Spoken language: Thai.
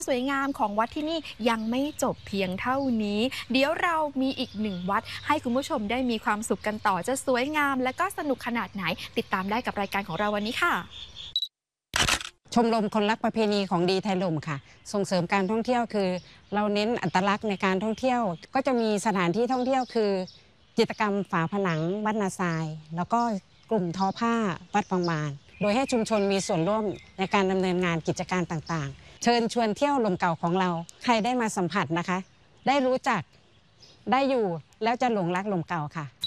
สวยงามของวัดที่นี่ยังไม่จบเพียงเท่านี้เดี๋ยวเรามีอีกหนึ่งวัดให้คุณผู้ชมได้มีความสุขกันต่อจะสวยงามและก็สนุกขนาดไหนติดตามได้กับรายการของเราวันนี้ค่ะชมรมคนรักประเพณีของดีไทยลมค่ะส่งเสริมการท่องเที่ยวคือเราเน้นอัตลักษณ์ในการท่องเที่ยวก็จะมีสถานที่ท่องเที่ยวคือจิตรกรรมฝาผนังวัดนาทรายแล้วก็กลุ่มทอผ้าวัดบางบานโดยให้ชุมชนมีส่วนร่วมในการดำเนินงานกิจการต่างๆเชิญชวนเที่ยวลมเก่าของเราใครได้มาสัมผัสนะคะได้รู้จักได้อยู่แล้วจะหลงรักลมเก่าค่ะ